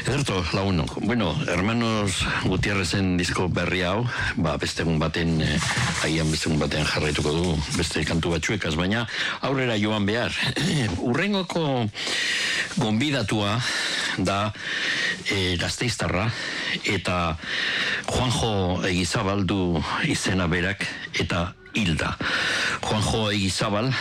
Ederto, lagunok. Bueno, Hermanos Gutierrezen disko berri hau, beste egun baten, beste egun batean jarraituko du, beste kantu batzuekaz, baina aurrera joan behar. Urrengoko gonbidatua da Gasteiztarra, eta Juanjo Egizabal du izena berak, eta hilda. Juanjo Egizabal,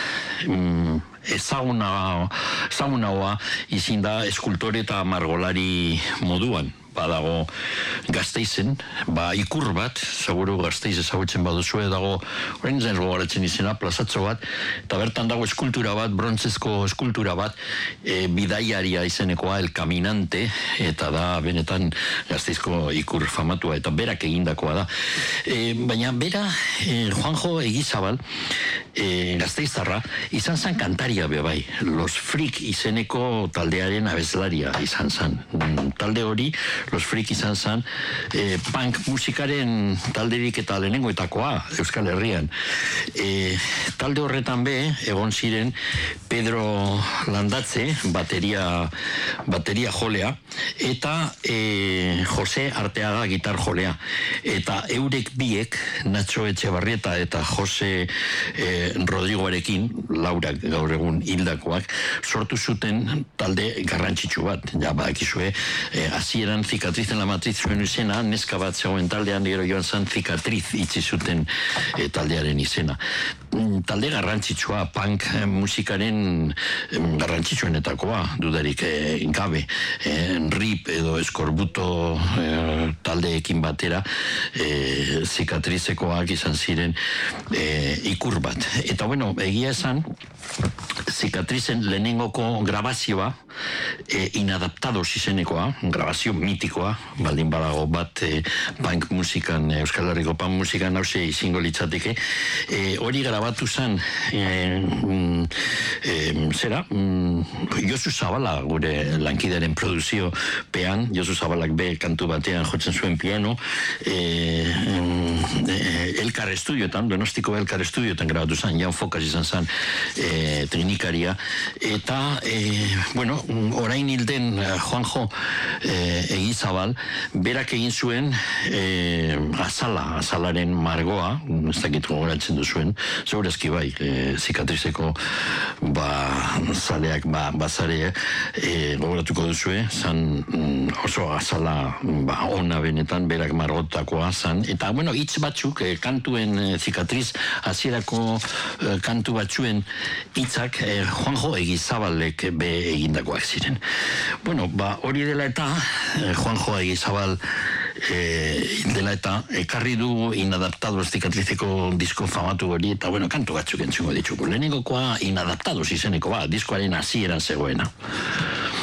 ezagunagoa izin da eskultore eta margolari moduan. Badago Gasteizen, ikur bat, seguru Gasteiz ezagutzen baduzue, dago, orain zen gogoratzen izena, plazatxo bat, eta bertan dago eskultura bat, brontzezko eskultura bat, bidaiaria izenekoa, El Caminante, eta da benetan Gasteizko ikur famatua, eta berak egindakoa da. Baina bera, Juanjo Egizabal, Gasteiztarra, izan zen kantaria bebai, Los Freak izeneko taldearen abeslaria izan zen. Talde hori, Los Freak izan zen, punk musikaren talderik eta lehenengoetakoa Euskal Herrian. Talde horretan egon ziren Pedro Landatze, bateria jolea, eta Jose Arteaga gitar jolea. Eta eurek biek, Nacho Etxebarrieta eta Jose Rodrigoarekin, Laura gaur egun hildakoak, sortu zuten talde garrantzitsu bat. Ja, bakizue, hasieran Cicatriz en la Matriz zuen izena, neska bat zegoen taldean, gero joan zen Cicatriz itzi zuten taldearen izena. Talde garrantzitsua, punk musikaren garrantzitsuenetakoa, dudarik gabe. Rip edo Eskorbuto taldeekin batera, Cicatrizekoak izan ziren ikur bat. Eta bueno, egia esan, Cicatrizen lehenengoko grabazioa, Inadaptados izenekoa, grabazio mitikoa, baldin badago bat punk musikan, Euskal Herriko punk musikan hause izango litzateke, hori grabatu zen Josu Zabala gure lankidaren produzio pean, Josu Zabalak kantu batean jotzen zuen piano, Elkar Estudioetan, Donostiko Elkar Estudioetan grabatu zen, Jan Fokas izan zen teknikaria, eta bueno, orain hilden Juanjo Egizabal, berak egin zuen azalaren margoa, ez dakit gogoratzen duzuen, segurazki bai, Zikatrizeko zaleak bazare gogoratuko duzue, zan oso azala ona benetan, berak margotakoa zan, eta bueno, hitz batzuk, kantuen Zikatriz hasierako kantu batzuen hitzak Juanjo Egizabalek egindakoak ziren. Bueno, hori dela eta Juanjo Egizabal dela eta ekarri du Inadaptados Zikatrizeko disko famatu hori, eta bueno, kantu batzuk entzungo ditugu. Lehenengokoa Inadaptados izenekoa, diskoaren hasieran zegoena.